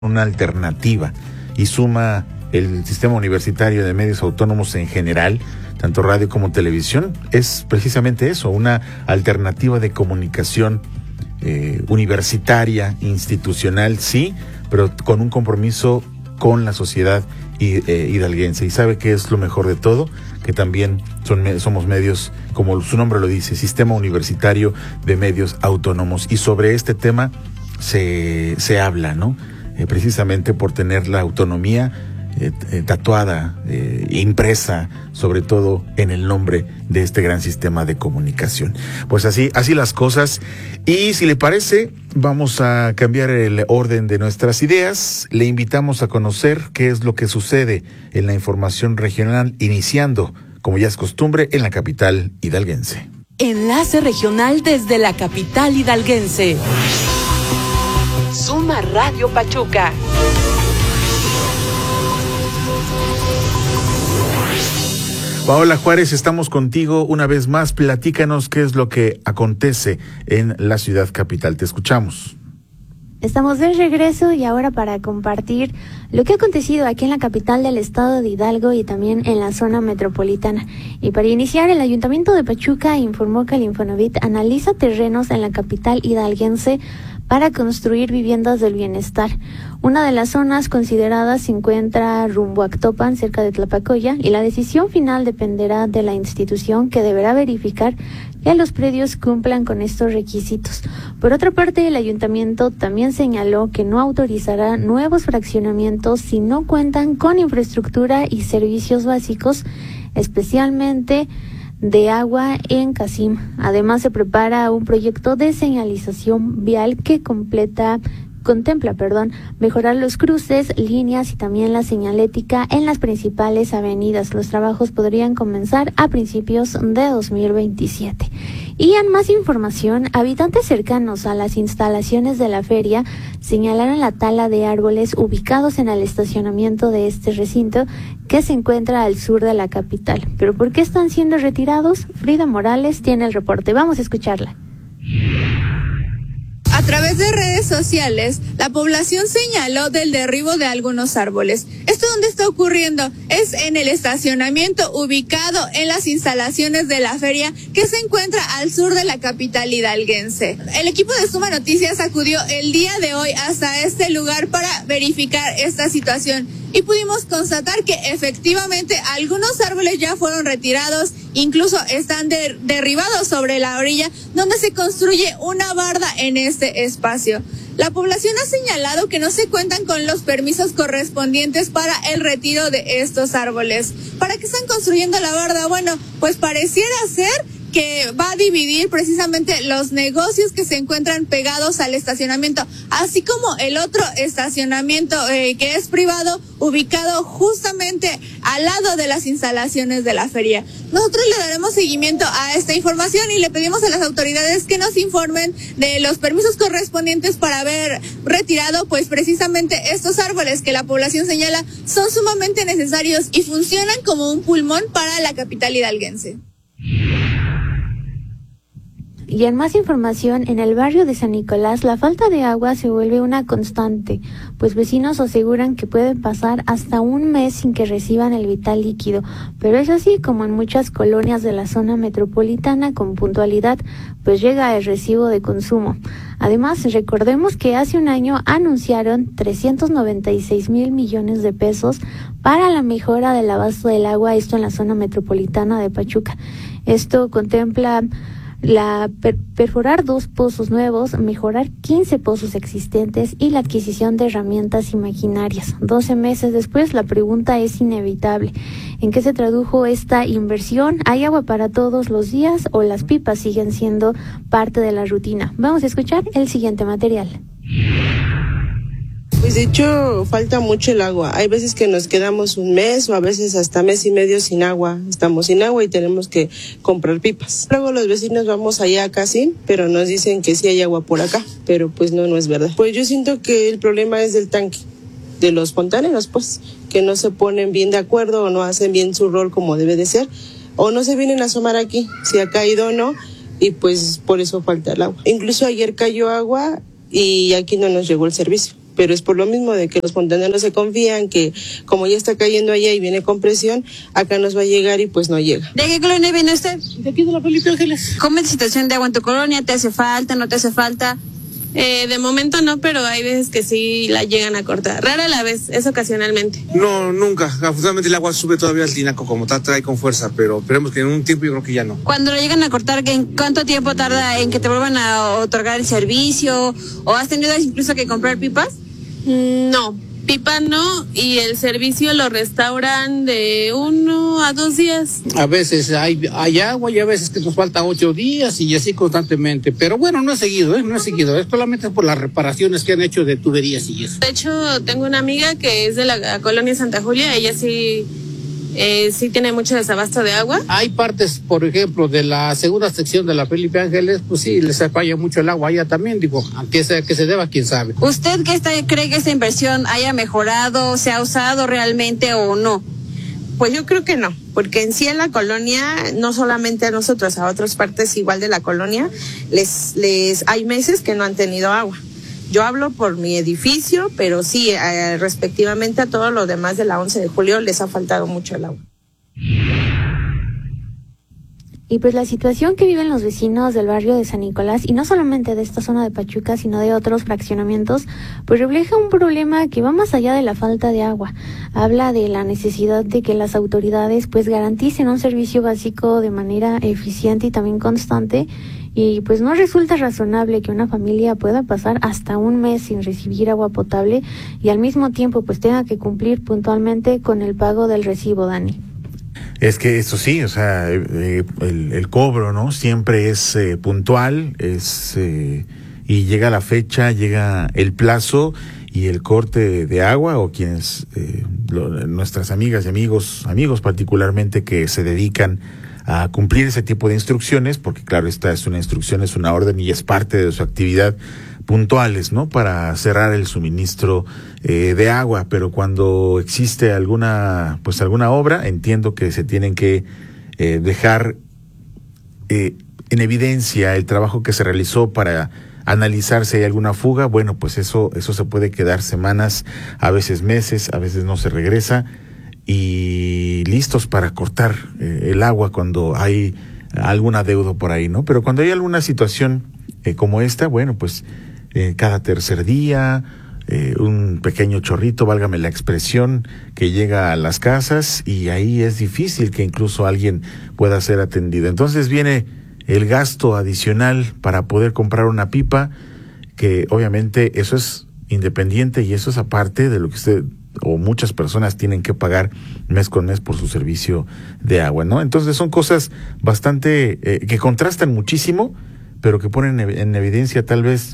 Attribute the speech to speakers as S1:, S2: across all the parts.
S1: una alternativa y suma el sistema universitario de medios autónomos en general, tanto radio como televisión, es precisamente eso, una alternativa de comunicación universitaria, institucional, sí, pero con un compromiso con la sociedad hidalguense. Y sabe que es lo mejor de todo, que también somos medios, como su nombre lo dice, Sistema Universitario de Medios Autónomos. Y sobre este tema se habla, ¿no? Precisamente por tener la autonomía tatuada, impresa, sobre todo en el nombre de este gran sistema de comunicación. Pues así las cosas. Y si le parece, vamos a cambiar el orden de nuestras ideas. Le invitamos a conocer qué es lo que sucede en la información regional, iniciando, como ya es costumbre, en la capital hidalguense.
S2: Enlace regional desde la capital hidalguense. Suma Radio Pachuca.
S1: Paola Juárez, estamos contigo una vez más. Platícanos qué es lo que acontece en la ciudad capital. Te escuchamos.
S3: Estamos de regreso y ahora para compartir lo que ha acontecido aquí en la capital del estado de Hidalgo y también en la zona metropolitana. Y para iniciar, el Ayuntamiento de Pachuca informó que el Infonavit analiza terrenos en la capital hidalguense para construir viviendas del bienestar. Una de las zonas consideradas se encuentra rumbo a Actopan, cerca de Tlapacoya, y la decisión final dependerá de la institución, que deberá verificar que los predios cumplan con estos requisitos. Por otra parte, el ayuntamiento también señaló que no autorizará nuevos fraccionamientos si no cuentan con infraestructura y servicios básicos, especialmente de agua en Casim. Además, se prepara un proyecto de señalización vial que contempla mejorar los cruces, líneas y también la señalética en las principales avenidas. Los trabajos podrían comenzar a principios de 2027. Y en más información, habitantes cercanos a las instalaciones de la feria señalaron la tala de árboles ubicados en el estacionamiento de este recinto, que se encuentra al sur de la capital. ¿Pero por qué están siendo retirados? Frida Morales tiene el reporte. Vamos a escucharla.
S4: A través de redes sociales, la población señaló del derribo de algunos árboles. ¿Esto dónde está ocurriendo? Es en el estacionamiento ubicado en las instalaciones de la feria, que se encuentra al sur de la capital hidalguense. El equipo de Suma Noticias acudió el día de hoy hasta este lugar para verificar esta situación. Y pudimos constatar que efectivamente algunos árboles ya fueron retirados, incluso están derribados sobre la orilla donde se construye una barda en este espacio. La población ha señalado que no se cuentan con los permisos correspondientes para el retiro de estos árboles. ¿Para qué están construyendo la barda? Bueno, pues pareciera ser que va a dividir precisamente los negocios que se encuentran pegados al estacionamiento, así como el otro estacionamiento que es privado, ubicado justamente al lado de las instalaciones de la feria. Nosotros le daremos seguimiento a esta información y le pedimos a las autoridades que nos informen de los permisos correspondientes para haber retirado pues precisamente estos árboles que la población señala son sumamente necesarios y funcionan como un pulmón para la capital hidalguense.
S3: Y en más información, en el barrio de San Nicolás, la falta de agua se vuelve una constante, pues vecinos aseguran que pueden pasar hasta un mes sin que reciban el vital líquido. Pero es así como en muchas colonias de la zona metropolitana, con puntualidad, pues llega el recibo de consumo. Además, recordemos que hace un año anunciaron 396,000 millones de pesos para la mejora del abasto del agua, esto en la zona metropolitana de Pachuca. Esto contempla perforar 2 pozos nuevos, mejorar 15 pozos existentes y la adquisición de herramientas y maquinarias. 12 meses después, la pregunta es inevitable. ¿En qué se tradujo esta inversión? ¿Hay agua para todos los días o las pipas siguen siendo parte de la rutina? Vamos a escuchar el siguiente material.
S5: Pues de hecho falta mucho el agua. Hay veces que nos quedamos un mes o a veces hasta mes y medio sin agua. Estamos sin agua y tenemos que comprar pipas. Luego los vecinos vamos allá casi, pero nos dicen que sí hay agua por acá, pero pues no es verdad. Pues yo siento que el problema es del tanque, de los fontaneros, pues, que no se ponen bien de acuerdo o no hacen bien su rol como debe de ser, o no se vienen a asomar aquí, si ha caído o no, y pues por eso falta el agua. Incluso ayer cayó agua y aquí no nos llegó el servicio. pero es por lo mismo de que los fontaneros se confían que como ya está cayendo allá y viene con presión, acá nos va a llegar y pues no llega.
S6: ¿De qué colonia viene usted?
S5: De aquí de la Felipe Ángeles.
S6: ¿Cómo es la situación de agua en tu colonia? ¿Te hace falta, no te hace falta?
S7: De momento no, pero hay veces que sí la llegan a cortar. Rara la vez, es ocasionalmente.
S8: No, nunca. Afortunadamente el agua sube todavía al tinaco como tal, trae con fuerza, pero esperemos que en un tiempo yo creo que ya no.
S6: Cuando lo llegan a cortar, ¿en cuánto tiempo tarda en que te vuelvan a otorgar el servicio? ¿O has tenido incluso que comprar pipas?
S7: No, pipa no, y el servicio lo restauran de 1 a 2 días.
S9: A veces hay agua y a veces que nos falta 8 días y así constantemente. Pero bueno, no es seguido, no es seguido. Es solamente por las reparaciones que han hecho de tuberías y eso.
S7: De hecho, tengo una amiga que es de la colonia Santa Julia, ella sí tiene mucho desabasto de agua.
S9: Hay partes, por ejemplo, de la segunda sección de la Felipe Ángeles, pues sí, les falla mucho el agua allá también, digo, aunque sea que se deba, quién sabe.
S6: ¿Usted cree que esta inversión haya mejorado, se ha usado realmente o no?
S10: Pues yo creo que no, porque en sí en la colonia, no solamente a nosotros, a otras partes igual de la colonia, hay meses que no han tenido agua. Yo hablo por mi edificio, pero sí, respectivamente a todos los demás de la 11 de julio les ha faltado mucho el agua.
S3: Y pues la situación que viven los vecinos del barrio de San Nicolás, y no solamente de esta zona de Pachuca, sino de otros fraccionamientos, pues refleja un problema que va más allá de la falta de agua. Habla de la necesidad de que las autoridades pues garanticen un servicio básico de manera eficiente y también constante. Y pues no resulta razonable que una familia pueda pasar hasta un mes sin recibir agua potable y al mismo tiempo pues tenga que cumplir puntualmente con el pago del recibo, Dani.
S1: Es que eso sí, o sea, el cobro, ¿no? Siempre es puntual, y llega la fecha, llega el plazo y el corte de agua, o quienes, nuestras amigas y amigos particularmente que se dedican a cumplir ese tipo de instrucciones, porque claro, esta es una instrucción, es una orden y es parte de su actividad, puntuales, ¿no? Para cerrar el suministro de agua, pero cuando existe alguna obra, entiendo que se tienen que dejar en evidencia el trabajo que se realizó para analizar si hay alguna fuga. Bueno, pues eso se puede quedar semanas, a veces meses, a veces no se regresa, y listos para cortar el agua cuando hay algún adeudo por ahí, ¿no? Pero cuando hay alguna situación como esta, bueno, pues cada tercer día, un pequeño chorrito, válgame la expresión, que llega a las casas, y ahí es difícil que incluso alguien pueda ser atendido. Entonces viene el gasto adicional para poder comprar una pipa, que obviamente eso es independiente y eso es aparte de lo que usted o muchas personas tienen que pagar mes con mes por su servicio de agua, ¿no? Entonces son cosas bastante que contrastan muchísimo, pero que ponen en evidencia tal vez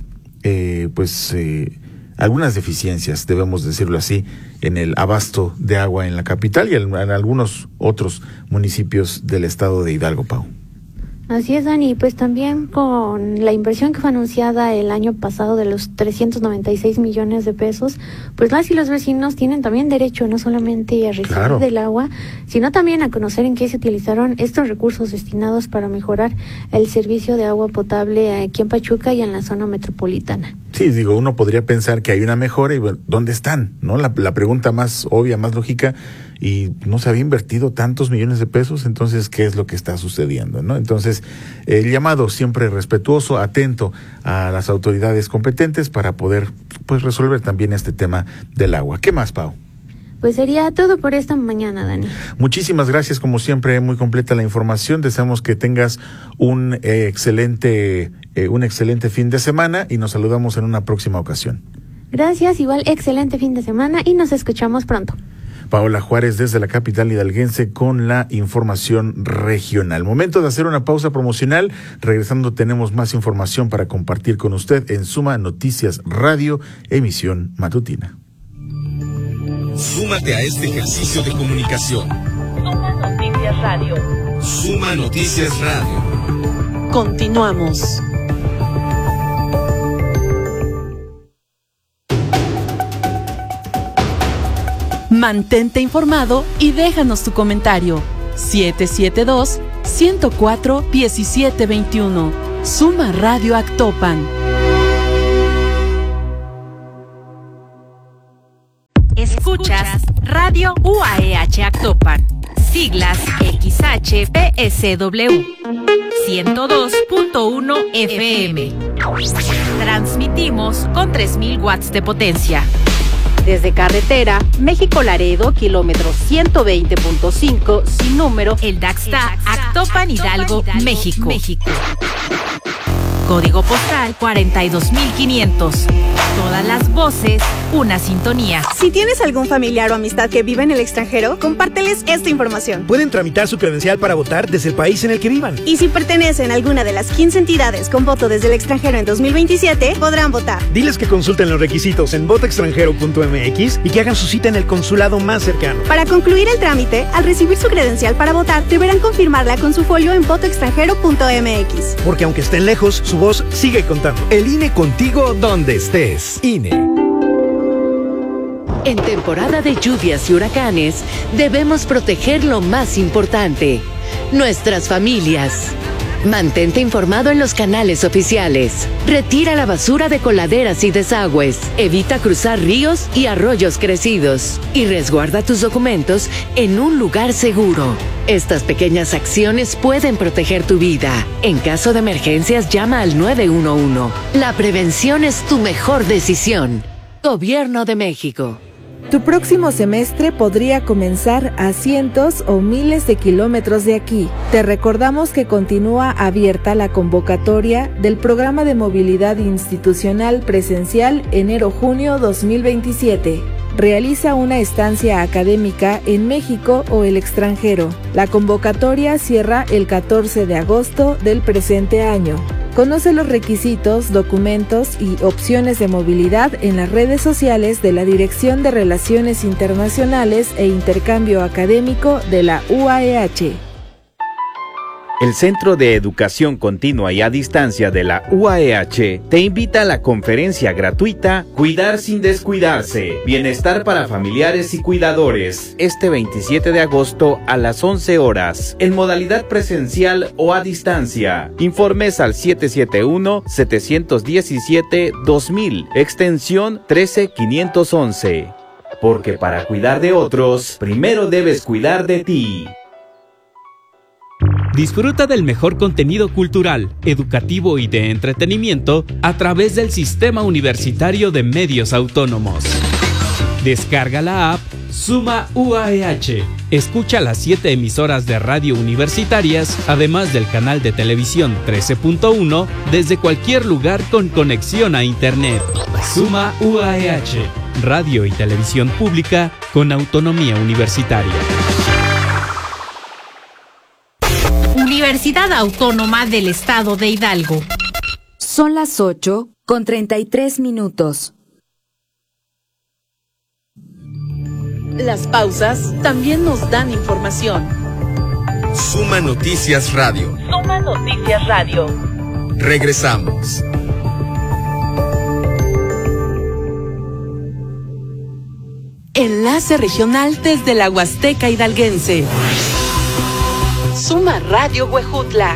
S1: algunas deficiencias, debemos decirlo así, en el abasto de agua en la capital y en algunos otros municipios del estado de Hidalgo, Pau.
S3: Así es, Dani, pues también con la inversión que fue anunciada el año pasado de los 396 millones de pesos, pues las y los vecinos tienen también derecho no solamente a recibir del agua, sino también a conocer en qué se utilizaron estos recursos destinados para mejorar el servicio de agua potable aquí en Pachuca y en la zona metropolitana.
S1: Sí, digo, uno podría pensar que hay una mejora y bueno, ¿dónde están? ¿No? La pregunta más obvia, más lógica, y no se había invertido tantos millones de pesos, entonces, ¿qué es lo que está sucediendo, no? Entonces, el llamado siempre respetuoso, atento a las autoridades competentes para poder, pues, resolver también este tema del agua. ¿Qué más, Pau?
S3: Pues sería todo por esta mañana, Dani.
S1: Muchísimas gracias, como siempre, muy completa la información. Deseamos que tengas un excelente fin de semana y nos saludamos en una próxima ocasión.
S3: Gracias, igual excelente fin de semana y nos escuchamos pronto.
S1: Paola Juárez desde la capital hidalguense con la información regional. Momento de hacer una pausa promocional. Regresando tenemos más información para compartir con usted en Suma Noticias Radio, emisión matutina.
S11: Súmate a este ejercicio de comunicación.
S2: Suma Noticias Radio.
S11: Suma Noticias Radio.
S2: Continuamos. Mantente informado y déjanos tu comentario. 772-104-1721. Suma Radio Actopan.
S12: Escuchas Radio UAEH Actopan, siglas XHPSW, 102.1 FM. Transmitimos con 3,000 watts de potencia. Desde carretera, México-Laredo, kilómetro 120.5, sin número, El Daxta, Actopan, Hidalgo, México. Código postal 42,500. Todas las voces, una sintonía.
S13: Si tienes algún familiar o amistad que vive en el extranjero, compárteles esta información.
S14: Pueden tramitar su credencial para votar desde el país en el que vivan.
S13: Y si pertenecen a alguna de las 15 entidades con voto desde el extranjero en 2027, podrán votar.
S14: Diles que consulten los requisitos en votoextranjero.mx y que hagan su cita en el consulado más cercano.
S13: Para concluir el trámite, al recibir su credencial para votar, deberán confirmarla con su folio en votoextranjero.mx.
S14: Porque aunque estén lejos, su voz sigue contando.
S15: El INE contigo donde estés. INE.
S16: En temporada de lluvias y huracanes, debemos proteger lo más importante, nuestras familias. Mantente informado en los canales oficiales. Retira la basura de coladeras y desagües. Evita cruzar ríos y arroyos crecidos. Y resguarda tus documentos en un lugar seguro. Estas pequeñas acciones pueden proteger tu vida. En caso de emergencias, llama al 911. La prevención es tu mejor decisión. Gobierno de México.
S17: Tu próximo semestre podría comenzar a cientos o miles de kilómetros de aquí. Te recordamos que continúa abierta la convocatoria del Programa de Movilidad Institucional Presencial enero-junio 2027. Realiza una estancia académica en México o el extranjero. La convocatoria cierra el 14 de agosto del presente año. Conoce los requisitos, documentos y opciones de movilidad en las redes sociales de la Dirección de Relaciones Internacionales e Intercambio Académico de la UAEH.
S18: El Centro de Educación Continua y a Distancia de la UAEH te invita a la conferencia gratuita Cuidar sin descuidarse, Bienestar para familiares y cuidadores, este 27 de agosto a las 11 horas, en modalidad presencial o a distancia. Informes al 771-717-2000, extensión 13511. Porque para cuidar de otros, primero debes cuidar de ti.
S19: Disfruta del mejor contenido cultural, educativo y de entretenimiento a través del Sistema Universitario de Medios Autónomos. Descarga la app Suma UAEH. Escucha las 7 emisoras de radio universitarias, además del canal de televisión 13.1, desde cualquier lugar con conexión a Internet. Suma UAEH, radio y televisión pública con autonomía universitaria.
S12: Universidad Autónoma del Estado de Hidalgo.
S20: Son las 8:33.
S2: Las pausas también nos dan información.
S11: Suma Noticias Radio.
S2: Suma Noticias Radio.
S11: Regresamos.
S2: Enlace regional desde la Huasteca hidalguense. Suma Radio Huejutla.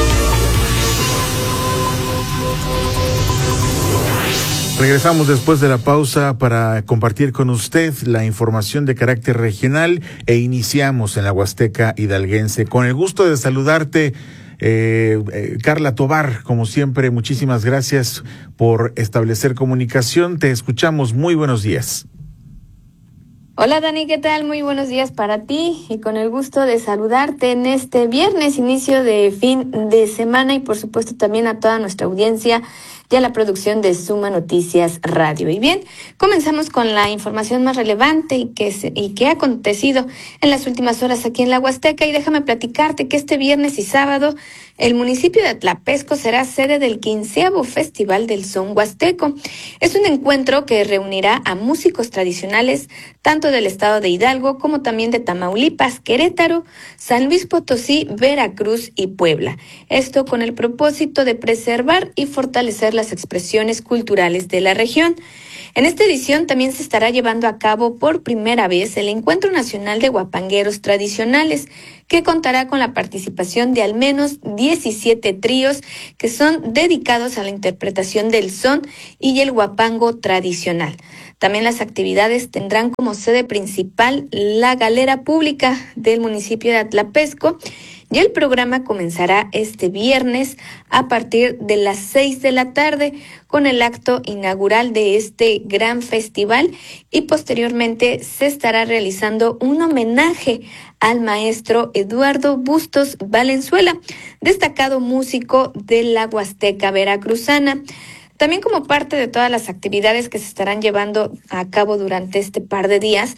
S1: Regresamos después de la pausa para compartir con usted la información de carácter regional e iniciamos en la Huasteca hidalguense. Con el gusto de saludarte, Carla Tobar, como siempre, muchísimas gracias por establecer comunicación. Te escuchamos. Muy buenos días.
S3: Hola Dani, ¿qué tal? Muy buenos días para ti y con el gusto de saludarte en este viernes, inicio de fin de semana y por supuesto también a toda nuestra audiencia y a la producción de Suma Noticias Radio. Y bien, comenzamos con la información más relevante y que ha acontecido en las últimas horas aquí en la Huasteca y déjame platicarte que este viernes y sábado el municipio de Atlapesco será sede del 15º Festival del Son Huasteco. Es un encuentro que reunirá a músicos tradicionales tanto del estado de Hidalgo como también de Tamaulipas, Querétaro, San Luis Potosí, Veracruz y Puebla. Esto con el propósito de preservar y fortalecer
S20: las expresiones culturales de la región. En esta edición también se estará llevando a cabo por primera vez el Encuentro Nacional de Huapangueros Tradicionales, que contará con la participación de al menos 17 tríos que son dedicados a la interpretación del son y el huapango tradicional. También las actividades tendrán como sede principal la galera pública del municipio de Atlapesco, y el programa comenzará este viernes a partir de las 6 de la tarde con el acto inaugural de este gran festival, y posteriormente se estará realizando un homenaje al maestro Eduardo Bustos Valenzuela, destacado músico de la Huasteca veracruzana. También como parte de todas las actividades que se estarán llevando a cabo durante este par de días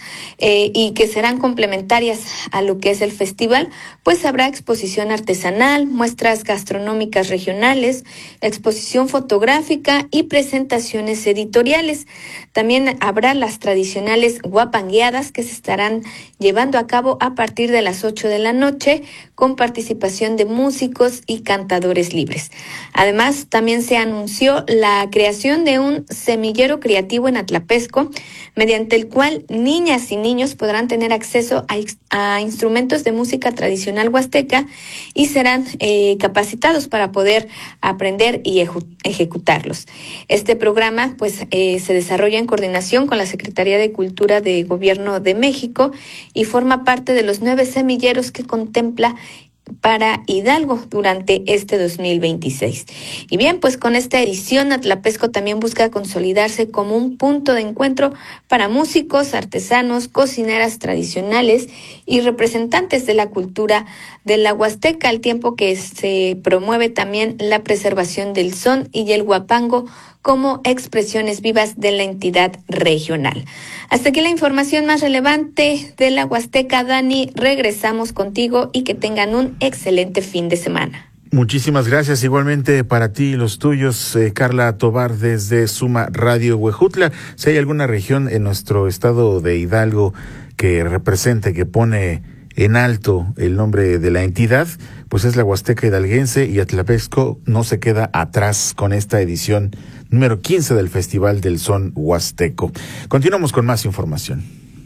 S20: y que serán complementarias a lo que es el festival, pues habrá exposición artesanal, muestras gastronómicas regionales, exposición fotográfica y presentaciones editoriales. También habrá las tradicionales huapangueadas que se estarán llevando a cabo a partir de las 8 de la noche con participación de músicos y cantadores libres. Además, también se anunció la creación de un semillero creativo en Atlapesco, mediante el cual niñas y niños podrán tener acceso a instrumentos de música tradicional huasteca y serán capacitados para poder aprender y ejecutarlos. Este programa pues se desarrolla en coordinación con la Secretaría de Cultura de Gobierno de México y forma parte de los 9 semilleros que contempla para Hidalgo durante este 2026. Y bien, pues con esta edición Atlapesco también busca consolidarse como un punto de encuentro para músicos, artesanos, cocineras tradicionales y representantes de la cultura de la Huasteca, al tiempo que se promueve también la preservación del son y el huapango como expresiones vivas de la entidad regional. Hasta aquí la información más relevante de la Huasteca. Dani, regresamos contigo y que tengan un excelente fin de semana.
S1: Muchísimas gracias, igualmente para ti y los tuyos, Carla Tobar desde Suma Radio Huejutla. Si hay alguna región en nuestro estado de Hidalgo que represente, que pone en alto el nombre de la entidad, pues es la Huasteca hidalguense, y Atlapesco no se queda atrás con esta edición número 15 del Festival del Son Huasteco. Continuamos con más información.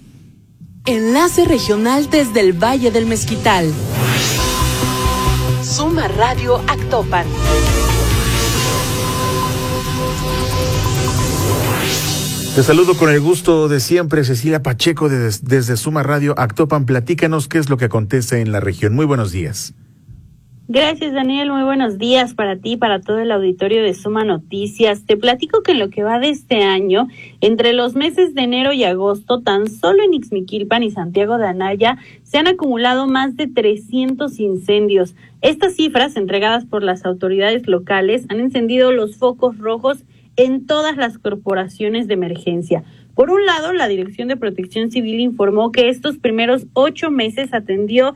S2: Enlace regional desde el Valle del Mezquital. Suma Radio Actopan.
S1: Te saludo con el gusto de siempre, Cecilia Pacheco desde Suma Radio Actopan. Platícanos qué es lo que acontece en la región. Muy buenos días.
S21: Gracias, Daniel. Muy buenos días para ti y para todo el auditorio de Suma Noticias. Te platico que en lo que va de este año, entre los meses de enero y agosto, tan solo en Ixmiquilpan y Santiago de Anaya se han acumulado más de 300 incendios. Estas cifras, entregadas por las autoridades locales, han encendido los focos rojos en todas las corporaciones de emergencia. Por un lado, la Dirección de Protección Civil informó que estos primeros 8 meses atendió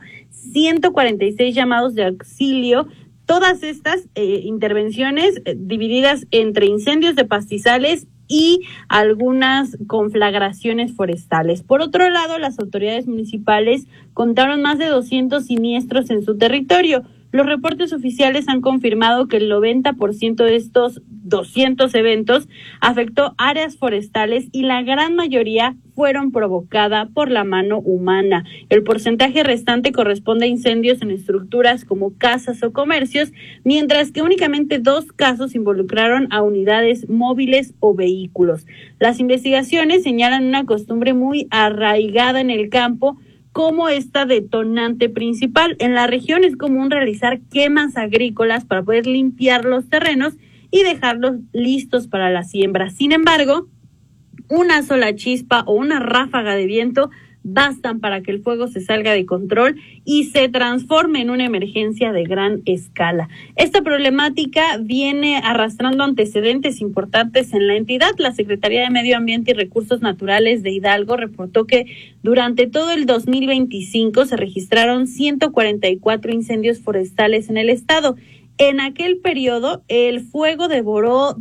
S21: 146 llamados de auxilio, todas estas intervenciones divididas entre incendios de pastizales y algunas conflagraciones forestales. Por otro lado, las autoridades municipales contaron más de 200 siniestros en su territorio. Los reportes oficiales han confirmado que el 90% de estos 200 eventos afectó áreas forestales y la gran mayoría fueron provocadas por la mano humana. El porcentaje restante corresponde a incendios en estructuras como casas o comercios, mientras que únicamente 2 casos involucraron a unidades móviles o vehículos. Las investigaciones señalan una costumbre muy arraigada en el campo como esta detonante principal. En la región es común realizar quemas agrícolas para poder limpiar los terrenos y dejarlos listos para la siembra. Sin embargo, una sola chispa o una ráfaga de viento bastan para que el fuego se salga de control y se transforme en una emergencia de gran escala. Esta problemática viene arrastrando antecedentes importantes en la entidad. La Secretaría de Medio Ambiente y Recursos Naturales de Hidalgo reportó que durante todo el 2025 se registraron 144 incendios forestales en el estado. En aquel periodo, el fuego devoró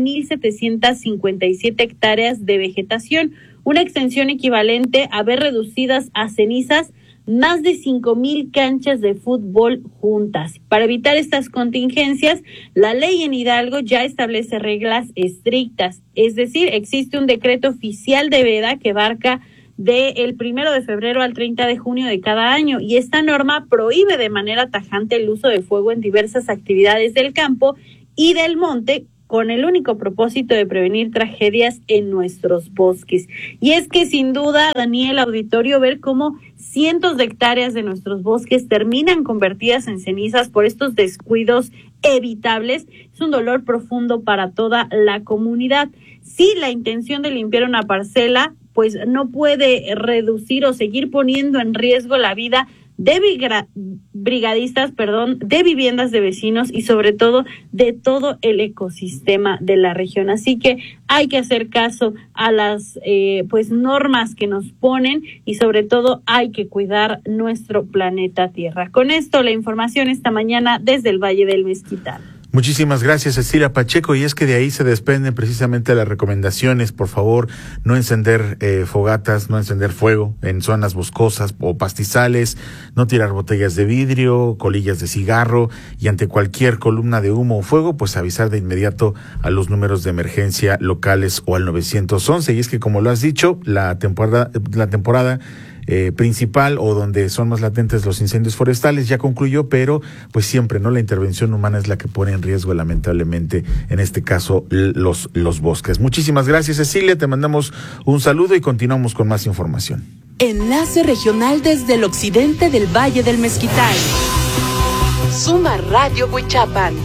S21: 3.757 hectáreas de vegetación, una extensión equivalente a ver reducidas a cenizas más de 5,000 canchas de fútbol juntas. Para evitar estas contingencias, la ley en Hidalgo ya establece reglas estrictas, es decir, existe un decreto oficial de veda que abarca del 1 de febrero al 30 de junio de cada año, y esta norma prohíbe de manera tajante el uso de fuego en diversas actividades del campo y del monte, con el único propósito de prevenir tragedias en nuestros bosques. Y es que sin duda, Daniel, auditorio, ver cómo cientos de hectáreas de nuestros bosques terminan convertidas en cenizas por estos descuidos evitables es un dolor profundo para toda la comunidad. Si la intención de limpiar una parcela pues no puede reducir o seguir poniendo en riesgo la vida de brigadistas, de viviendas de vecinos y sobre todo de todo el ecosistema de la región. Así que hay que hacer caso a las normas que nos ponen y sobre todo hay que cuidar nuestro planeta Tierra. Con esto la información esta mañana desde el Valle del Mezquital.
S1: Muchísimas gracias, Cecilia Pacheco, y es que de ahí se desprenden precisamente las recomendaciones. Por favor, no encender fogatas, no encender fuego en zonas boscosas o pastizales, no tirar botellas de vidrio, colillas de cigarro, y ante cualquier columna de humo o fuego, pues avisar de inmediato a los números de emergencia locales o al 911. Y es que, como lo has dicho, la temporada principal o donde son más latentes los incendios forestales ya concluyó, pero pues siempre la intervención humana es la que pone en riesgo, lamentablemente, en este caso los bosques. Muchísimas gracias, Cecilia, te mandamos un saludo y continuamos con más información.
S2: Enlace regional desde el occidente del Valle del Mezquital. Suma Radio Huichapan.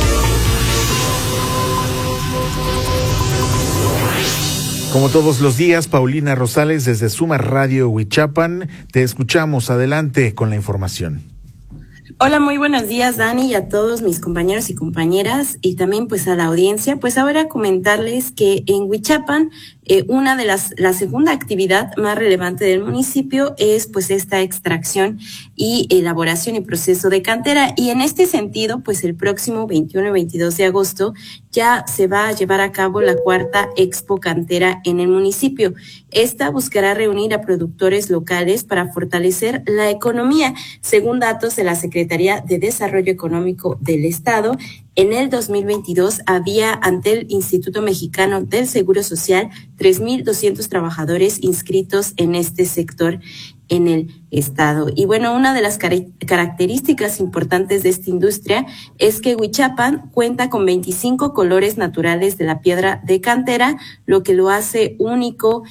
S1: Como todos los días, Paulina Rosales desde Suma Radio Huichapan. Te escuchamos, adelante con la información.
S4: Hola, muy buenos días, Dani, y a todos mis compañeros y compañeras, y también pues a la audiencia. Pues ahora comentarles que en Huichapan, una de la segunda actividad más relevante del municipio es pues esta extracción y elaboración y proceso de cantera, y en este sentido pues el próximo 21 y 22 de agosto ya se va a llevar a cabo la cuarta Expo Cantera en el municipio. Esta buscará reunir a productores locales para fortalecer la economía. Según datos de la Secretaría de Desarrollo Económico del Estado, en el 2022 había ante el Instituto Mexicano del Seguro Social 3,200 trabajadores inscritos en este sector en el estado. Y bueno, una de las características importantes de esta industria es que Huichapan cuenta con 25 colores naturales de la piedra de cantera, lo que lo hace único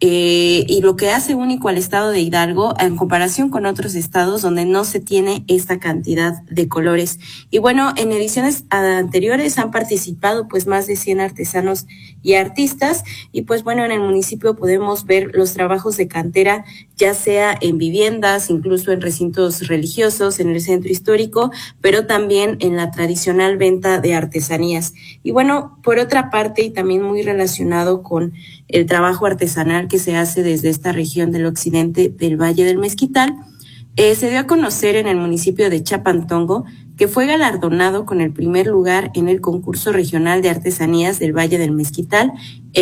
S4: y lo que hace único al estado de Hidalgo en comparación con otros estados donde no se tiene esta cantidad de colores. Y bueno, en ediciones anteriores han participado pues más de 100 artesanos y artistas, y pues bueno, en el municipio podemos ver los trabajos de cantera, ya sea en viviendas, incluso en recintos religiosos, en el centro histórico, pero también en la tradicional venta de artesanías. Y bueno, por otra parte, y también muy relacionado con el trabajo artesanal que se hace desde esta región del occidente del Valle del Mezquital, se dio a conocer en el municipio de Chapantongo que fue galardonado con el primer lugar en el concurso regional de artesanías del Valle del Mezquital,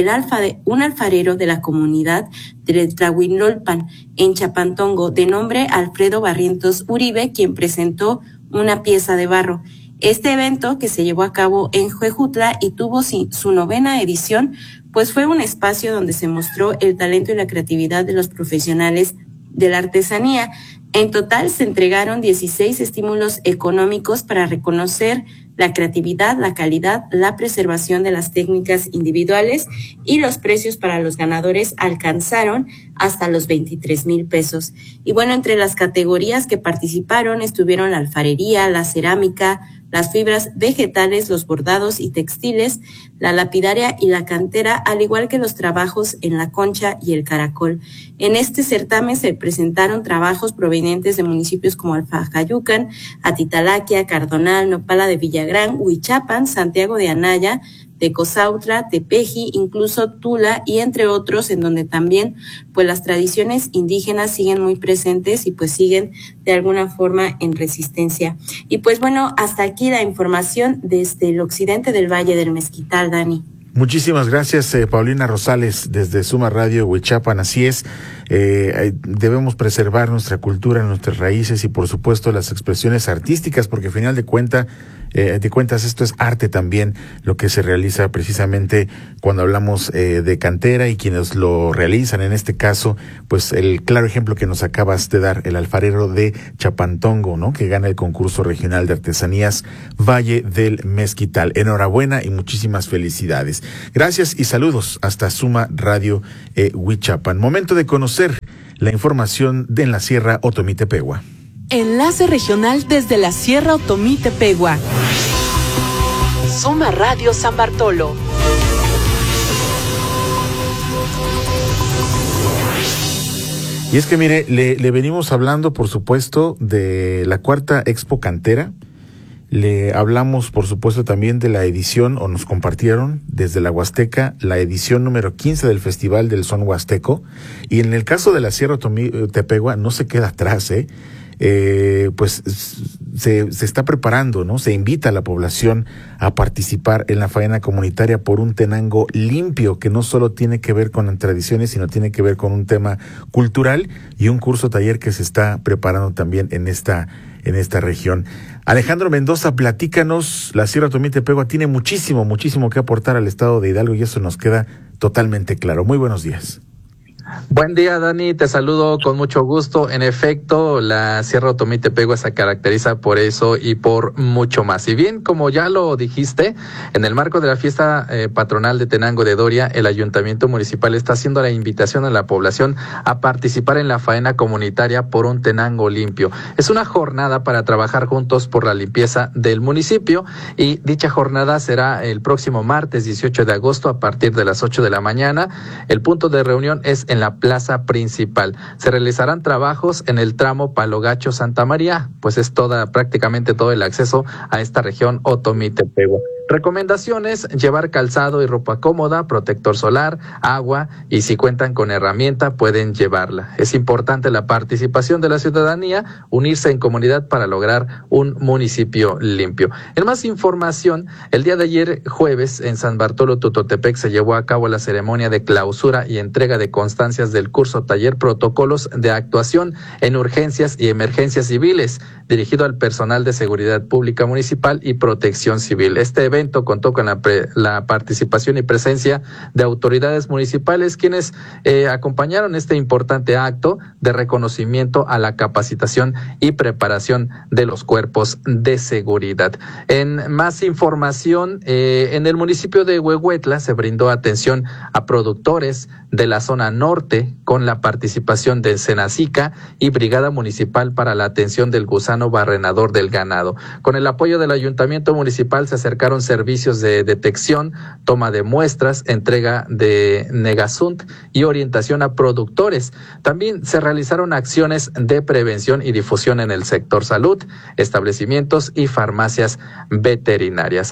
S4: un alfarero de la comunidad de Tlahuinolpan en Chapantongo, de nombre Alfredo Barrientos Uribe, quien presentó una pieza de barro. Este evento, que se llevó a cabo en Huejutla y tuvo su 9ª edición, pues fue un espacio donde se mostró el talento y la creatividad de los profesionales de la artesanía. En total se entregaron 16 estímulos económicos para reconocer la creatividad, la calidad, la preservación de las técnicas individuales, y los precios para los ganadores alcanzaron hasta los 23,000 pesos. Y bueno, entre las categorías que participaron estuvieron la alfarería, la cerámica, las fibras vegetales, los bordados y textiles, la lapidaria y la cantera, al igual que los trabajos en la concha y el caracol. En este certamen se presentaron trabajos provenientes de municipios como Alfajayucan, Atitalaquia, Cardonal, Nopala de Villagrán, Huichapan, Santiago de Anaya, Tecozautla, Tepeji, incluso Tula, y entre otros, en donde también pues las tradiciones indígenas siguen muy presentes y pues siguen de alguna forma en resistencia. Y pues bueno, hasta aquí la información desde el occidente del Valle del Mezquital, Dani.
S1: Muchísimas gracias, Paulina Rosales, desde Suma Radio Huichapan. Así es, Debemos preservar nuestra cultura, nuestras raíces y por supuesto las expresiones artísticas, porque al final de cuentas esto es arte también, lo que se realiza precisamente cuando hablamos de cantera y quienes lo realizan. En este caso, pues el claro ejemplo que nos acabas de dar, el alfarero de Chapantongo, ¿no?, que gana el concurso regional de artesanías Valle del Mezquital. Enhorabuena y muchísimas felicidades. Gracias y saludos hasta Suma Radio Huichapan. Momento de conocer la información de en la Sierra Otomí-Tepehua.
S2: Enlace regional desde la Sierra Otomí-Tepehua. Suma Radio San Bartolo.
S1: Y es que mire, le venimos hablando por supuesto de la cuarta Expo Cantera. Le hablamos por supuesto también de la edición, o nos compartieron desde la Huasteca, la edición número 15 del Festival del Son Huasteco. Y en el caso de la Sierra Otomí-Tepehua no se queda atrás, pues se está preparando, ¿no? Se invita a la población a participar en la faena comunitaria por un Tenango limpio, que no solo tiene que ver con tradiciones, sino tiene que ver con un tema cultural y un curso taller que se está preparando también en esta región. Alejandro Mendoza, platícanos. La Sierra Otomí-Tepehua tiene muchísimo que aportar al estado de Hidalgo y eso nos queda totalmente claro. Muy buenos días.
S5: Buen día, Dani, te saludo con mucho gusto. En efecto, la Sierra Otomí-Tepehua se caracteriza por eso y por mucho más. Y bien, como ya lo dijiste, en el marco de la fiesta patronal de Tenango de Doria, el Ayuntamiento Municipal está haciendo la invitación a la población a participar en la faena comunitaria por un Tenango limpio. Es una jornada para trabajar juntos por la limpieza del municipio y dicha jornada será el próximo martes 18 de agosto a partir de las 8 de la mañana. El punto de reunión es en la plaza principal. Se realizarán trabajos en el tramo Palo Gacho Santa María, pues es prácticamente todo el acceso a esta región Otomí-Tepehua. Recomendaciones: llevar calzado y ropa cómoda, protector solar, agua y si cuentan con herramienta pueden llevarla. Es importante la participación de la ciudadanía, unirse en comunidad para lograr un municipio limpio. En más información, el día de ayer jueves en San Bartolo Tutotepec se llevó a cabo la ceremonia de clausura y entrega de constancias del curso taller Protocolos de Actuación en Urgencias y Emergencias Civiles, dirigido al personal de Seguridad Pública Municipal y Protección Civil. Este evento contó con la participación y presencia de autoridades municipales, quienes acompañaron este importante acto de reconocimiento a la capacitación y preparación de los cuerpos de seguridad. En más información, en el municipio de Huehuetla se brindó atención a productores de la zona norte con la participación de Senacica y Brigada Municipal para la atención del gusano barrenador del ganado. Con el apoyo del Ayuntamiento Municipal se acercaron servicios de detección, toma de muestras, entrega de Negasunt y orientación a productores. También se realizaron acciones de prevención y difusión en el sector salud, establecimientos y farmacias veterinarias.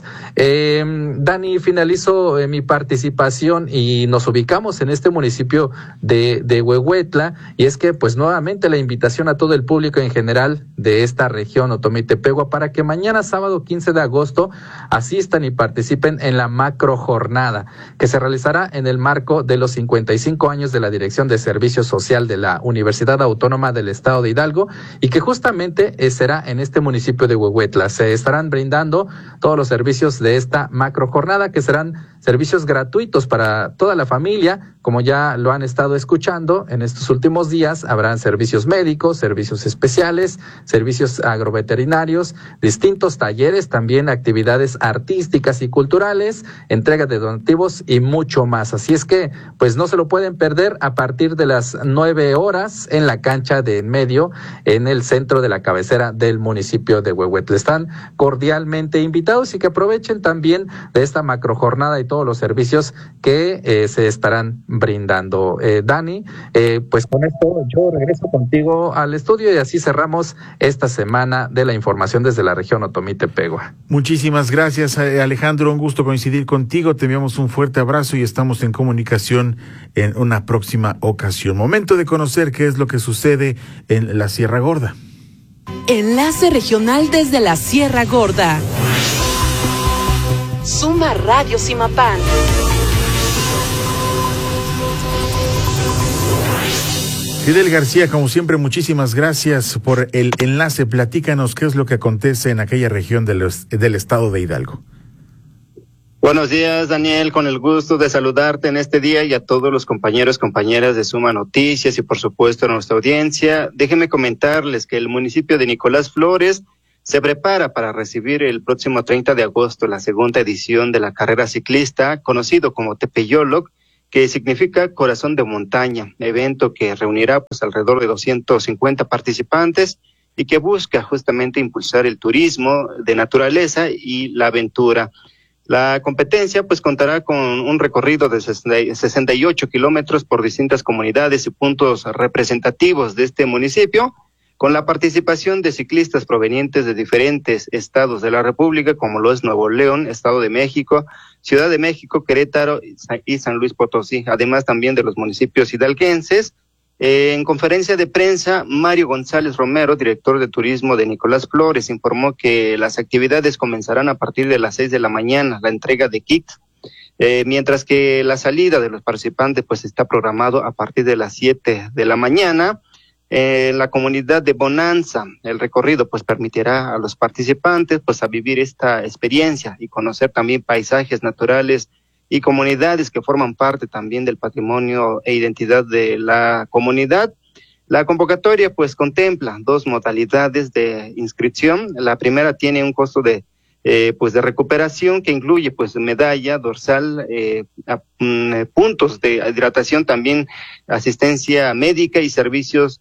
S5: Dani, finalizo mi participación y nos ubicamos en este municipio de Huehuetla, y es que pues nuevamente la invitación a todo el público en general de esta región Otomí-Tepehua para que mañana sábado 15 de agosto asistan y participen en la macro jornada que se realizará en el marco de los 55 años de la Dirección de Servicio Social de la Universidad Autónoma del Estado de Hidalgo y que justamente será en este municipio de Huehuetla. Se estarán brindando todos los servicios de esta macro jornada, que serán servicios gratuitos para toda la familia. Como ya lo han estado escuchando en estos últimos días, habrán servicios médicos, servicios especiales, servicios agroveterinarios, distintos talleres, también actividades artísticas y culturales, entrega de donativos y mucho más. Así es que, pues no se lo pueden perder a partir de las 9 horas en la cancha de en medio, en el centro de la cabecera del municipio de Huehuetla. Están cordialmente invitados y que aprovechen también de esta macro jornada y todos los servicios que se estarán brindando. Dani, pues con esto yo regreso contigo al estudio y así cerramos esta semana de la información desde la región Otomí-Tepehua.
S1: Muchísimas gracias, Alejandro, un gusto coincidir contigo, te enviamos un fuerte abrazo y estamos en comunicación en una próxima ocasión. Momento de conocer qué es lo que sucede en la Sierra Gorda.
S2: Enlace regional desde la Sierra Gorda. Suma Radio Simapán.
S1: Fidel García, como siempre, muchísimas gracias por el enlace. Platícanos qué es lo que acontece en aquella región del estado de Hidalgo.
S8: Buenos días, Daniel, con el gusto de saludarte en este día y a todos los compañeros, compañeras de Suma Noticias y por supuesto a nuestra audiencia. Déjenme comentarles que el municipio de Nicolás Flores se prepara para recibir el próximo 30 de agosto la segunda edición de la carrera ciclista, conocido como Tepeyóloc, que significa corazón de montaña, evento que reunirá pues alrededor de 250 participantes y que busca justamente impulsar el turismo de naturaleza y la aventura. La competencia pues contará con un recorrido de 68 kilómetros por distintas comunidades y puntos representativos de este municipio, con la participación de ciclistas provenientes de diferentes estados de la República, como lo es Nuevo León, Estado de México, Ciudad de México, Querétaro y San Luis Potosí, además también de los municipios hidalguenses. En conferencia de prensa, Mario González Romero, director de turismo de Nicolás Flores, informó que las actividades comenzarán a partir de las 6 de la mañana, la entrega de kits, mientras que la salida de los participantes pues está programado a partir de las 7 de la mañana. En la comunidad de Bonanza, el recorrido pues permitirá a los participantes pues a vivir esta experiencia y conocer también paisajes naturales y comunidades que forman parte también del patrimonio e identidad de la comunidad. La convocatoria pues contempla dos modalidades de inscripción. La primera tiene un costo de recuperación que incluye pues medalla, dorsal, puntos de hidratación, también asistencia médica y servicios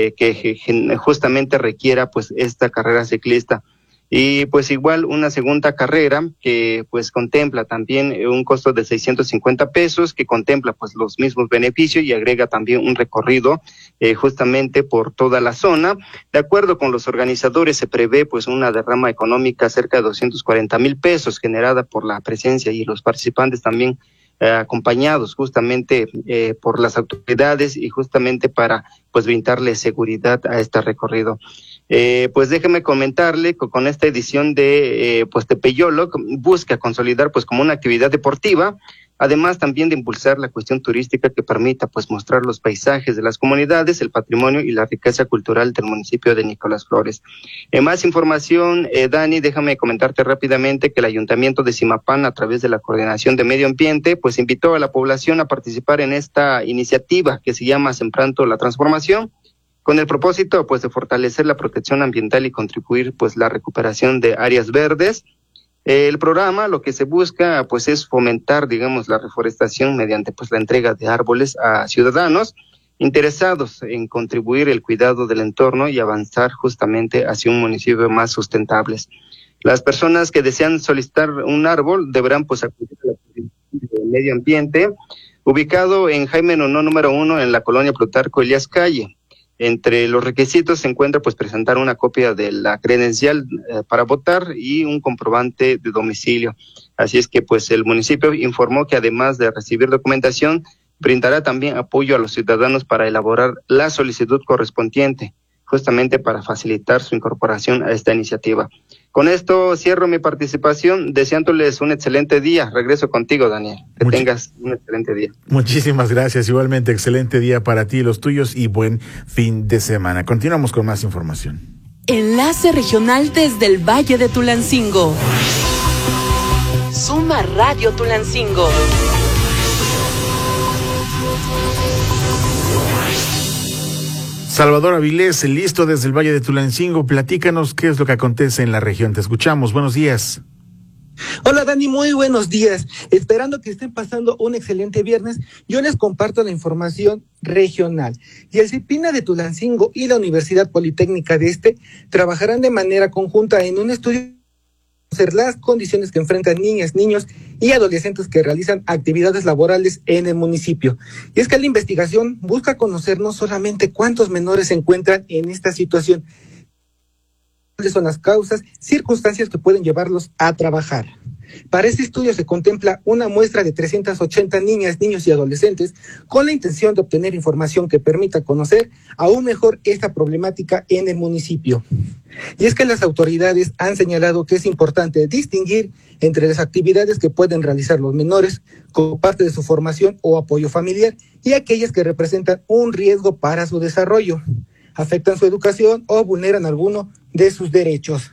S8: que justamente requiera pues esta carrera ciclista. Y pues igual una segunda carrera que pues contempla también un costo de 650 pesos, que contempla pues los mismos beneficios y agrega también un recorrido justamente por toda la zona. De acuerdo con los organizadores, se prevé pues una derrama económica cerca de 240,000 pesos generada por la presencia y los participantes también acompañados justamente por las autoridades y justamente para pues brindarle seguridad a este recorrido. Pues déjeme comentarle que con esta edición de Tepeyóloc busca consolidar pues como una actividad deportiva, además también de impulsar la cuestión turística que permita pues mostrar los paisajes de las comunidades, el patrimonio y la riqueza cultural del municipio de Nicolás Flores. Más información, Dani, déjame comentarte rápidamente que el Ayuntamiento de Zimapán, a través de la Coordinación de Medio Ambiente, pues invitó a la población a participar en esta iniciativa que se llama Sembrando la Transformación, con el propósito pues de fortalecer la protección ambiental y contribuir pues la recuperación de áreas verdes. El programa lo que se busca pues es fomentar digamos la reforestación mediante pues la entrega de árboles a ciudadanos interesados en contribuir el cuidado del entorno y avanzar justamente hacia un municipio más sustentable. Las personas que desean solicitar un árbol deberán pues acudir a la Coordinación de Medio Ambiente, ubicado en Jaime Nuno número 1 en la colonia Plutarco Elías Calle. Entre los requisitos se encuentra pues presentar una copia de la credencial para votar y un comprobante de domicilio. Así es que pues el municipio informó que además de recibir documentación, brindará también apoyo a los ciudadanos para elaborar la solicitud correspondiente, justamente para facilitar su incorporación a esta iniciativa. Con esto cierro mi participación, deseándoles un excelente día. Regreso contigo, Daniel. Que tengas un excelente día.
S1: Muchísimas gracias. Igualmente, excelente día para ti y los tuyos y buen fin de semana. Continuamos con más información.
S2: Enlace regional desde el Valle de Tulancingo. Suma Radio Tulancingo.
S1: Salvador Avilés, listo desde el Valle de Tulancingo. Platícanos qué es lo que acontece en la región. Te escuchamos. Buenos días.
S22: Hola Dani, muy buenos días. Esperando que estén pasando un excelente viernes, yo les comparto la información regional. Y el CIPINA de Tulancingo y la Universidad Politécnica de trabajarán de manera conjunta en un estudio conocer las condiciones que enfrentan niñas, niños y adolescentes que realizan actividades laborales en el municipio. Y es que la investigación busca conocer no solamente cuántos menores se encuentran en esta situación, cuáles son las causas, circunstancias que pueden llevarlos a trabajar. Para este estudio se contempla una muestra de 380 niñas, niños y adolescentes con la intención de obtener información que permita conocer aún mejor esta problemática en el municipio. Y es que las autoridades han señalado que es importante distinguir entre las actividades que pueden realizar los menores como parte de su formación o apoyo familiar y aquellas que representan un riesgo para su desarrollo, afectan su educación o vulneran alguno de sus derechos.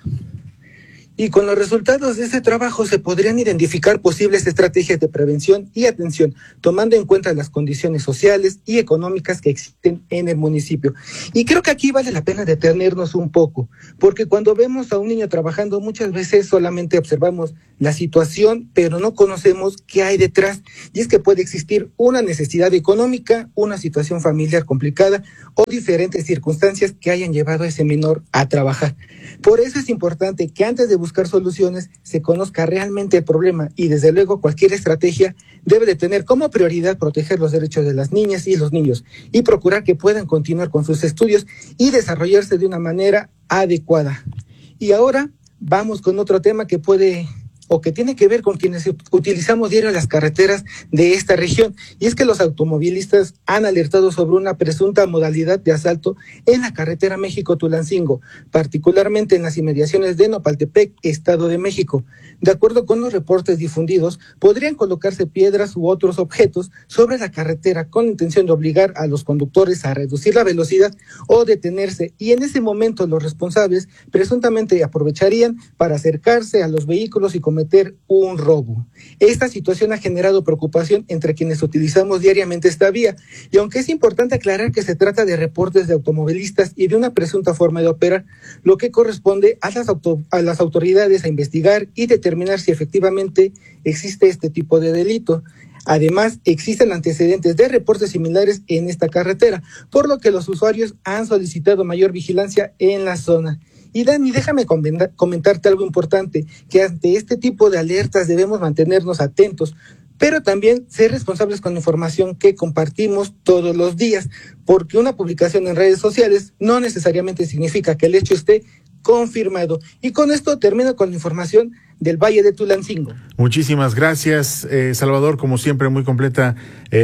S22: Y con los resultados de este trabajo se podrían identificar posibles estrategias de prevención y atención, tomando en cuenta las condiciones sociales y económicas que existen en el municipio. Y creo que aquí vale la pena detenernos un poco, porque cuando vemos a un niño trabajando, muchas veces solamente observamos la situación, pero no conocemos qué hay detrás. Y es que puede existir una necesidad económica, una situación familiar complicada o diferentes circunstancias que hayan llevado a ese menor a trabajar. Por eso es importante que antes de buscar soluciones se conozca realmente el problema y desde luego cualquier estrategia debe de tener como prioridad proteger los derechos de las niñas y los niños y procurar que puedan continuar con sus estudios y desarrollarse de una manera adecuada. Y ahora vamos con otro tema que puede o que tiene que ver con quienes utilizamos diario las carreteras de esta región, y es que los automovilistas han alertado sobre una presunta modalidad de asalto en la carretera México-Tulancingo, particularmente en las inmediaciones de Nopaltepec, Estado de México. De acuerdo con los reportes difundidos, podrían colocarse piedras u otros objetos sobre la carretera con la intención de obligar a los conductores a reducir la velocidad o detenerse, y en ese momento los responsables presuntamente aprovecharían para acercarse a los vehículos y cometer un robo. Esta situación ha generado preocupación entre quienes utilizamos diariamente esta vía, y aunque es importante aclarar que se trata de reportes de automovilistas y de una presunta forma de operar, lo que corresponde a las autoridades a investigar y determinar si efectivamente existe este tipo de delito. Además, existen antecedentes de reportes similares en esta carretera, por lo que los usuarios han solicitado mayor vigilancia en la zona. Y Dani, déjame comentarte algo importante, que ante este tipo de alertas debemos mantenernos atentos, pero también ser responsables con la información que compartimos todos los días, porque una publicación en redes sociales no necesariamente significa que el hecho esté confirmado. Y con esto termino con la información del Valle de Tulancingo.
S1: Muchísimas gracias, Salvador, como siempre muy completo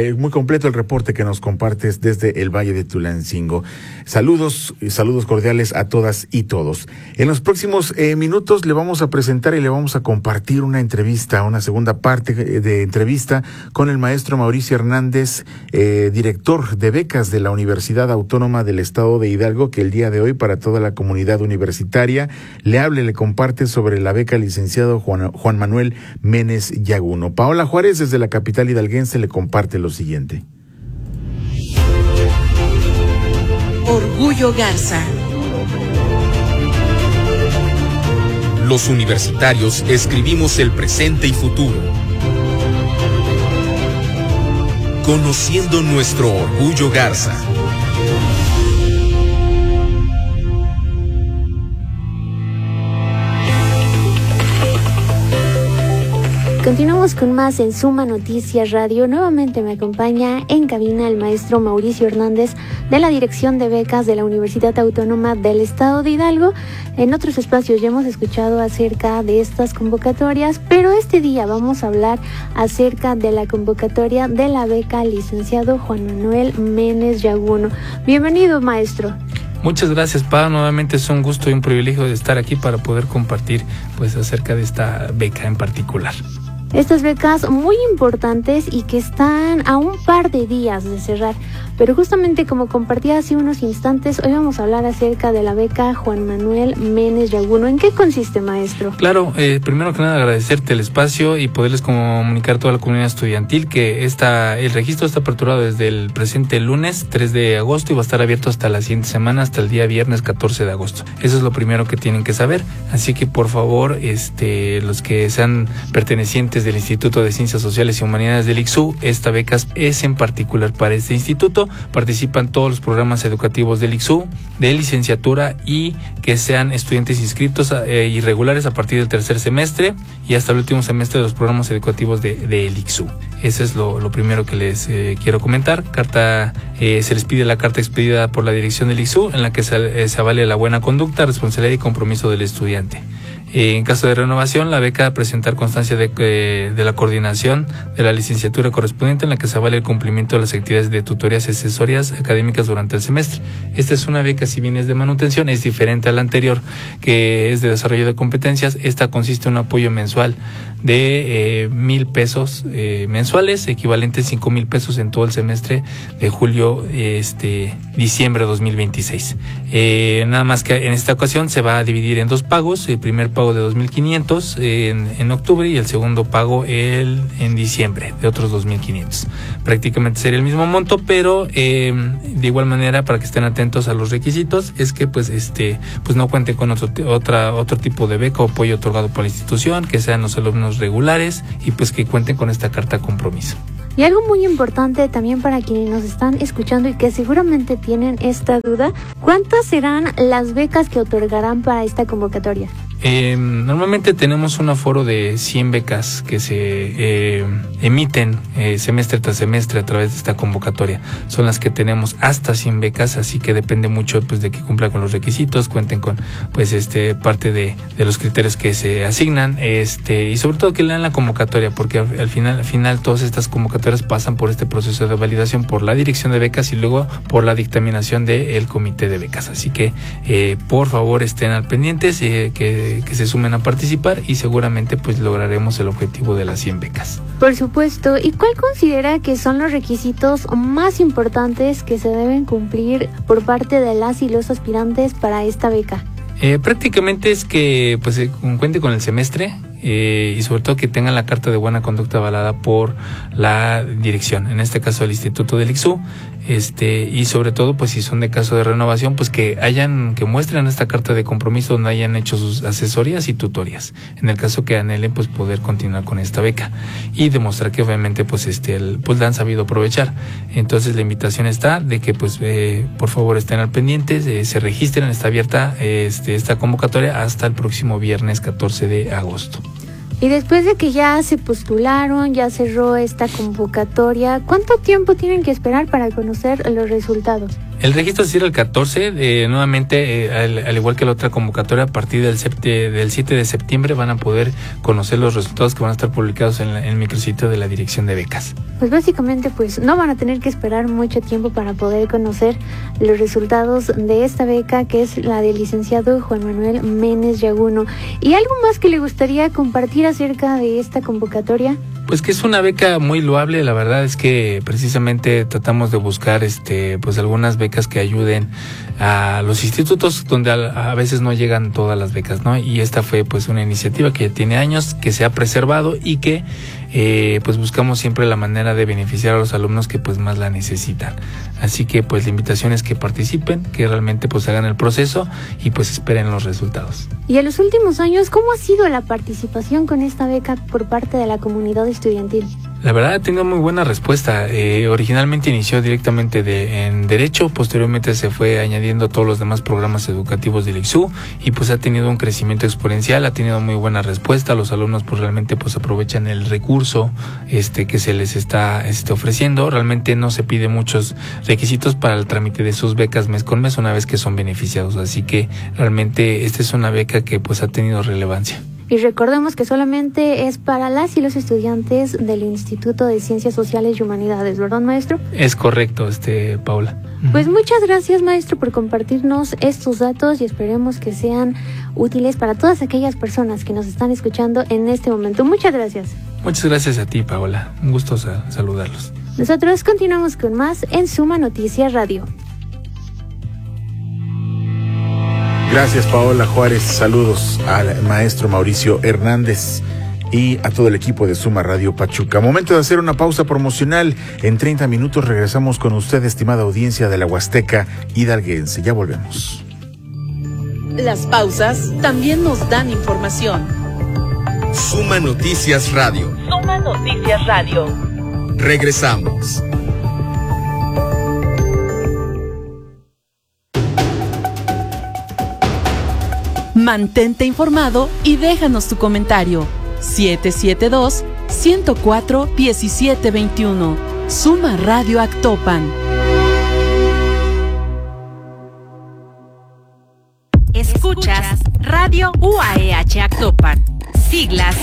S1: el reporte que nos compartes desde el Valle de Tulancingo. Saludos cordiales a todas y todos. En los próximos minutos le vamos a presentar y le vamos a compartir una segunda parte de entrevista con el maestro Mauricio Hernández, director de becas de la Universidad Autónoma del Estado de Hidalgo, que el día de hoy para toda la comunidad universitaria le comparte sobre la beca licenciado Juan Manuel Menes Yaguno. Paola Juárez desde la capital hidalguense le comparte lo siguiente.
S2: Orgullo Garza.
S11: Los universitarios escribimos el presente y futuro, conociendo nuestro orgullo Garza.
S3: Continuamos con más en Suma Noticias Radio. Nuevamente me acompaña en cabina el maestro Mauricio Hernández de la Dirección de Becas de la Universidad Autónoma del Estado de Hidalgo. En otros espacios ya hemos escuchado acerca de estas convocatorias, pero este día vamos a hablar acerca de la convocatoria de la beca licenciado Juan Manuel Menes Yaguno. Bienvenido, maestro.
S7: Muchas gracias, Pau. Nuevamente es un gusto y un privilegio de estar aquí para poder compartir acerca de esta beca en particular.
S3: Estas becas muy importantes y que están a un par de días de cerrar. Pero justamente como compartí hace unos instantes, hoy vamos a hablar acerca de la beca Juan Manuel Menes Yaguno. ¿En qué consiste, maestro?
S7: Claro, primero que nada agradecerte el espacio y poderles comunicar a toda la comunidad estudiantil que el registro está aperturado desde el presente lunes 3 de agosto y va a estar abierto hasta la siguiente semana, hasta el día viernes 14 de agosto. Eso es lo primero que tienen que saber. Así que por favor, los que sean pertenecientes es del Instituto de Ciencias Sociales y Humanidades del ICSU. Esta beca es en particular para este instituto. Participan todos los programas educativos del ICSU, de licenciatura, y que sean estudiantes inscritos irregulares a partir del tercer semestre y hasta el último semestre de los programas educativos del ICSU. Eso es lo primero que les quiero comentar. Se les pide la carta expedida por la dirección del ICSU, en la que se avale la buena conducta, responsabilidad y compromiso del estudiante. En caso de renovación, la beca presentar constancia de la coordinación de la licenciatura correspondiente, en la que se avale el cumplimiento de las actividades de tutorías y asesorías académicas durante el semestre. Esta es una beca, si bien es de manutención, es diferente a la anterior, que es de desarrollo de competencias. Esta consiste en un apoyo mensual de 1,000 pesos mensuales, equivalente a 5,000 pesos en todo el semestre de julio diciembre de 2026. Nada más que en esta ocasión se va a dividir en 2 pagos. El primer pago de 2,500 en octubre y el segundo pago en diciembre de otros 2,500. Prácticamente sería el mismo monto, pero de igual manera, para que estén atentos a los requisitos, es que pues no cuente con otro tipo de beca o apoyo otorgado por la institución, que sean los alumnos regulares y pues que cuenten con esta carta compromiso.
S3: Y algo muy importante también para quienes nos están escuchando y que seguramente tienen esta duda, ¿cuántas serán las becas que otorgarán para esta convocatoria?
S7: Normalmente tenemos un aforo de 100 becas que se emiten semestre tras semestre a través de esta convocatoria. Son las que tenemos hasta 100 becas, así que depende mucho pues de que cumplan con los requisitos, cuenten con pues parte de los criterios que se asignan, y sobre todo que lean la convocatoria, porque al final todas estas convocatorias pasan por este proceso de validación por la dirección de becas y luego por la dictaminación del comité de becas. Así que por favor estén al pendientes, que se sumen a participar y seguramente pues lograremos el objetivo de las 100 becas.
S3: Por supuesto. ¿Y cuál considera que son los requisitos más importantes que se deben cumplir por parte de las y los aspirantes para esta beca?
S7: Prácticamente es que pues cuente con el semestre, y sobre todo que tengan la carta de buena conducta avalada por la dirección, en este caso el Instituto del ICSU, y sobre todo pues si son de caso de renovación, pues que muestren esta carta de compromiso donde hayan hecho sus asesorías y tutorías, en el caso que anhelen pues poder continuar con esta beca y demostrar que obviamente pues la han sabido aprovechar. Entonces la invitación está de que pues por favor estén al pendiente, se registren. Está abierta esta convocatoria hasta el próximo viernes 14 de agosto.
S3: Y después de que ya se postularon, ya cerró esta convocatoria, ¿cuánto tiempo tienen que esperar para conocer los resultados?
S7: El registro se cierra el 14, nuevamente, al igual que la otra convocatoria, a partir del 7 de septiembre van a poder conocer los resultados, que van a estar publicados en el micrositio de la Dirección de Becas.
S3: Pues básicamente pues no van a tener que esperar mucho tiempo para poder conocer los resultados de esta beca, que es la del licenciado Juan Manuel Menes Yaguno. ¿Y algo más que le gustaría compartir acerca de esta convocatoria?
S7: Pues que es una beca muy loable. La verdad es que precisamente tratamos de buscar pues algunas becas que ayuden a los institutos donde a veces no llegan todas las becas, ¿no? Y esta fue pues una iniciativa que ya tiene años, que se ha preservado y que pues buscamos siempre la manera de beneficiar a los alumnos que pues más la necesitan. Así que pues la invitación es que participen, que realmente pues hagan el proceso y pues esperen los resultados.
S3: Y en los últimos años, ¿cómo ha sido la participación con esta beca por parte de la comunidad estudiantil?
S7: La verdad ha tenido muy buena respuesta. Originalmente inició directamente en Derecho, posteriormente se fue añadiendo todos los demás programas educativos del ICSU y pues ha tenido un crecimiento exponencial, ha tenido muy buena respuesta. Los alumnos pues realmente pues aprovechan el recurso que se les está ofreciendo. Realmente no se pide muchos requisitos para el trámite de sus becas mes con mes una vez que son beneficiados. Así que realmente esta es una beca que pues ha tenido relevancia.
S3: Y recordemos que solamente es para las y los estudiantes del Instituto de Ciencias Sociales y Humanidades, ¿verdad, maestro?
S7: Es correcto, Paula.
S3: Pues muchas gracias, maestro, por compartirnos estos datos y esperemos que sean útiles para todas aquellas personas que nos están escuchando en este momento. Muchas gracias.
S7: Muchas gracias a ti, Paola. Un gusto saludarlos.
S3: Nosotros continuamos con más en Suma Noticias Radio.
S1: Gracias, Paola Juárez. Saludos al maestro Mauricio Hernández y a todo el equipo de Suma Radio Pachuca. Momento de hacer una pausa promocional. En 30 minutos regresamos con usted, estimada audiencia de la Huasteca hidalguense. Ya volvemos.
S2: Las pausas también nos dan información.
S11: Suma Noticias Radio.
S12: Suma Noticias Radio.
S11: Regresamos.
S2: Mantente informado y déjanos tu comentario. 772-104-1721. Suma Radio Actopan.
S12: Escuchas Radio UAEH Actopan. Siglas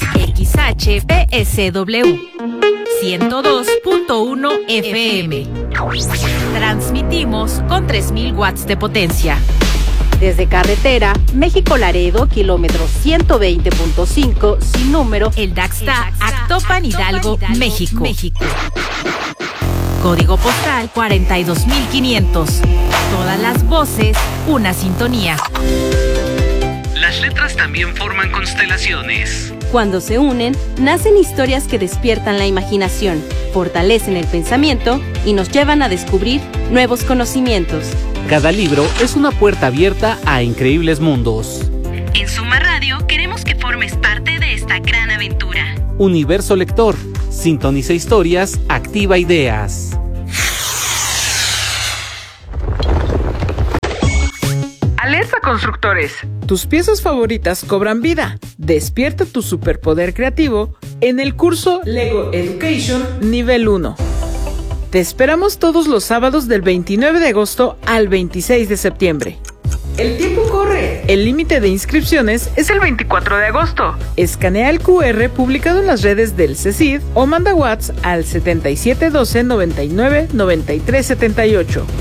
S12: XHPSW 102.1 FM. Transmitimos con 3000 watts de potencia. Desde carretera, México-Laredo, kilómetro 120.5, sin número, el DAXTA, Actopan, Hidalgo, México. Código postal 42500. Todas las voces, una sintonía.
S6: Las letras también forman constelaciones.
S9: Cuando se unen, nacen historias que despiertan la imaginación, fortalecen el pensamiento y nos llevan a descubrir nuevos conocimientos.
S23: Cada libro es una puerta abierta a increíbles mundos.
S12: En Suma Radio queremos que formes parte de esta gran aventura.
S23: Universo Lector. Sintoniza historias, activa ideas.
S24: Alerta constructores, tus piezas favoritas cobran vida. Despierta tu superpoder creativo en el curso Lego Education Nivel 1. Te esperamos todos los sábados del 29 de agosto al 26 de septiembre. El tiempo corre. El límite de inscripciones es el 24 de agosto. Escanea el QR publicado en las redes del CECID o manda WhatsApp al 7712 99 93 78.